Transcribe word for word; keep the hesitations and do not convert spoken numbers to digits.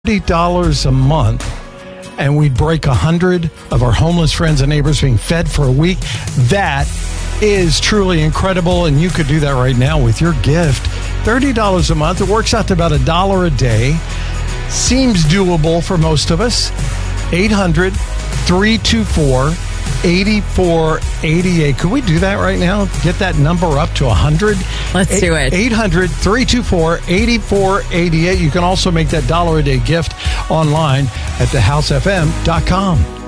thirty dollars a month, and we'd break one hundred of our homeless friends and neighbors being fed for a week. That is truly incredible, and you could do that right now with your gift. thirty dollars a month. It works out to about a dollar a day. Seems doable for most of us. eight hundred, three two four, eight four eight eight. Could we do that right now? Get that number up to one hundred? Let's do it. eight hundred, three two four, eight four eight eight. You can also make that dollar a day gift online at the house f m dot com.